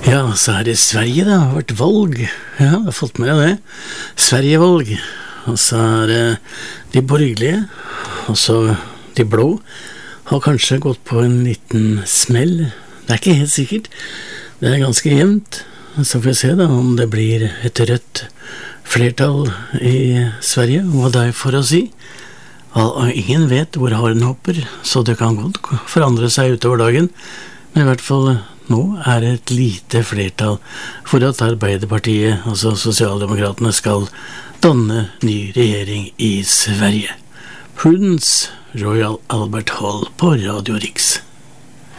Ja, så her i Sverige det har vært valg. Ja, jeg har fått med det. Sverigevalg. Og så det de borgerlige, og så de blå, har kanskje gått på en liten smell. Det ikke helt sikkert. Det ganske jevnt. Så får vi se da om det blir et rødt flertall i Sverige. Hva det for å si. Ingen vet hvor haren hopper, så det kan godt forandre seg utover dagen. Men i hvert fall nå det et lite flertall for at Arbeiderpartiet, altså Sosialdemokratene, skal danne ny regjering i Sverige. Prudence, Royal Albert Hall på Radio Riks.